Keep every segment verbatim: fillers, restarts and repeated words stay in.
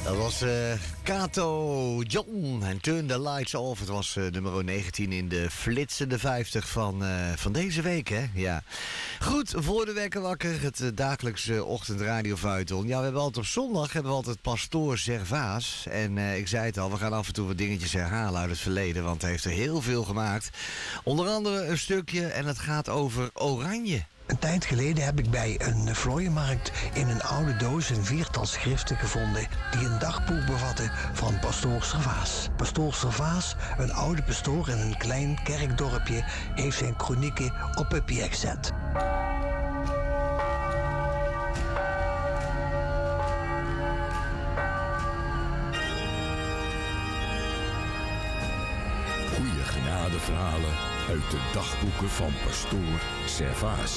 Dat was uh, Kato John en Turn the Lights Off. Het was uh, nummer negentien in de flitsende vijftig van, uh, van deze week, hè? Ja. Goed, voor de wekker wakker, het uh, dagelijkse ochtendradio-vuiton. Ja, we hebben altijd op zondag hebben we altijd Pastoor Servaas. En uh, ik zei het al, we gaan af en toe wat dingetjes herhalen uit het verleden, want hij heeft er heel veel gemaakt. Onder andere een stukje en het gaat over oranje. Een tijd geleden heb ik bij een vlooienmarkt in een oude doos een viertal schriften gevonden die een dagboek bevatten van Pastoor Servaas. Pastoor Servaas, een oude pastoor in een klein kerkdorpje, heeft zijn kronieken op papier gezet. Goeie genadeverhalen uit de dagboeken van Pastoor Servaas.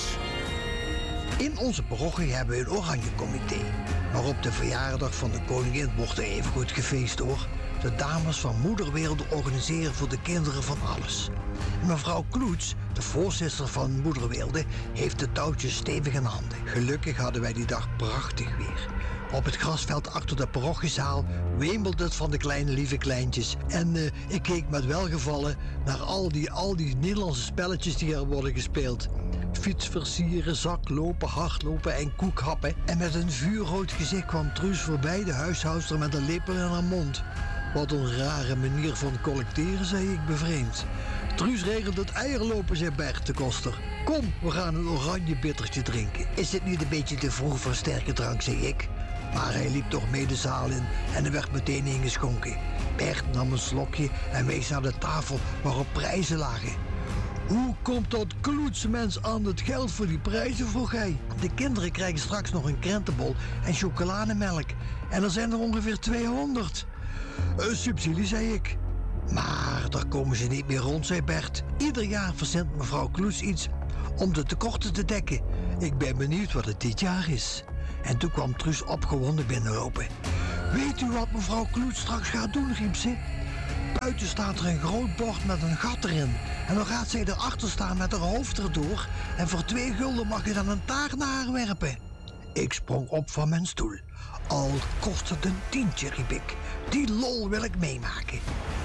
In onze parochie hebben we een oranje comité, maar op de verjaardag van de koningin wordt er even goed gefeest hoor. De dames van Moederwereld organiseren voor de kinderen van alles. Mevrouw Kloets, de voorzitter van Moederwereld, heeft de touwtjes stevig in handen. Gelukkig hadden wij die dag prachtig weer. Op het grasveld achter de parochiezaal wemelde het van de kleine lieve kleintjes. En uh, ik keek met welgevallen naar al die, al die Nederlandse spelletjes die er worden gespeeld. Fietsversieren, zaklopen, hardlopen en koekhappen. En met een vuurrood gezicht kwam Truus voorbij, de huishoudster met een lepel in haar mond. Wat een rare manier van collecteren, zei ik bevreemd. Truus regelt het eierlopen, zei Bert de koster. Kom, we gaan een oranje bittertje drinken. Is het niet een beetje te vroeg voor sterke drank, zei ik. Maar hij liep toch mee de zaal in en er werd meteen ingeschonken. Bert nam een slokje en wees naar de tafel waarop prijzen lagen. Hoe komt dat kloetsmens aan het geld voor die prijzen, vroeg hij. De kinderen krijgen straks nog een krentenbol en chocolademelk. En er zijn er ongeveer tweehonderd. Een subsidie, zei ik. Maar daar komen ze niet meer rond, zei Bert. Ieder jaar verzint mevrouw Kloets iets om de tekorten te dekken. Ik ben benieuwd wat het dit jaar is. En toen kwam Truus opgewonden binnenlopen. Weet u wat mevrouw Kloets straks gaat doen, riep ze. Buiten staat er een groot bord met een gat erin. En dan gaat zij erachter staan met haar hoofd erdoor. En voor twee gulden mag je dan een taart naar haar werpen. Ik sprong op van mijn stoel. Al kost het een tientje, riep ik. Die lol wil ik meemaken.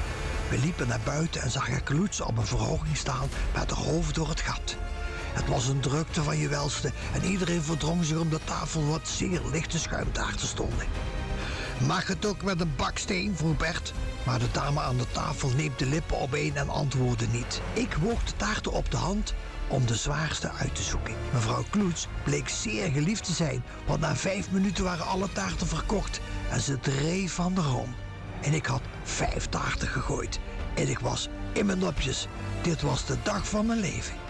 We liepen naar buiten en zag ik Kloets op een verhoging staan met haar hoofd door het gat. Het was een drukte van je welste en iedereen verdrong zich om de tafel wat zeer lichte schuimtaarten stonden. Mag het ook met een baksteen, vroeg Bert. Maar de dame aan de tafel neemt de lippen opeen en antwoordde niet. Ik woog de taarten op de hand om de zwaarste uit te zoeken. Mevrouw Kloets bleek zeer geliefd te zijn, want na vijf minuten waren alle taarten verkocht en ze dreef van de room. En ik had vijf taarten gegooid en ik was in mijn nopjes. Dit was de dag van mijn leven.